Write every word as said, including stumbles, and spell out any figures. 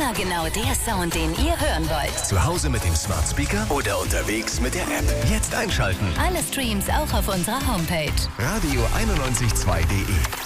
Immer genau der Sound, den ihr hören wollt. Zu Hause mit dem Smart Speaker oder unterwegs mit der App. Jetzt einschalten. Alle Streams auch auf unserer Homepage. Radio einundneunzig Komma zwei punkt de